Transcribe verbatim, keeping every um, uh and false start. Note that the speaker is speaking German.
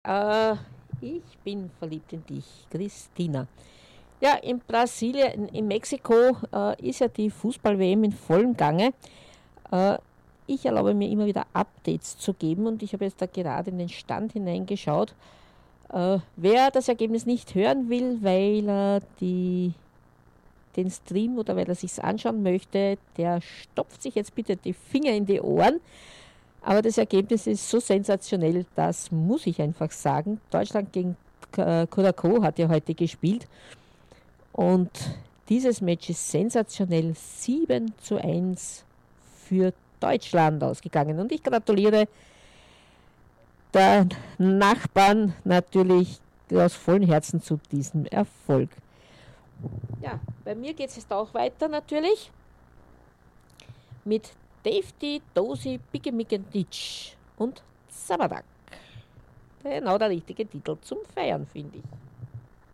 Äh, Ich bin verliebt in dich, Christina. Ja, in Brasilien, in Mexiko äh, ist ja die Fußball-W M in vollem Gange. Äh, Ich erlaube mir immer wieder Updates zu geben und ich habe jetzt da gerade in den Stand hineingeschaut. Äh, wer das Ergebnis nicht hören will, weil er die, den Stream oder weil er sich anschauen möchte, der stopft sich jetzt bitte die Finger in die Ohren. Aber das Ergebnis ist so sensationell, das muss ich einfach sagen. Deutschland gegen K- Curacao hat ja heute gespielt und dieses Match ist sensationell sieben zu eins für Deutschland ausgegangen. Und ich gratuliere der Nachbarn natürlich aus vollem Herzen zu diesem Erfolg. Ja, bei mir geht es jetzt auch weiter natürlich mit Davey, Dosi, Pickemickenditch und Zabadak. Genau der richtige Titel zum Feiern, finde ich.